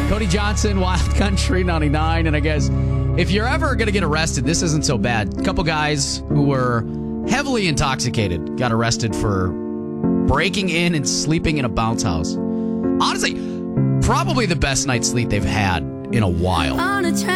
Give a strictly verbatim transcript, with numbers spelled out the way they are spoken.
Cody Johnson, Wild Country ninety-nine. And I guess if you're ever going to get arrested, this isn't so bad. A couple guys who were heavily intoxicated got arrested for breaking in and sleeping in a bounce house. Honestly, probably the best night's sleep they've had in a while.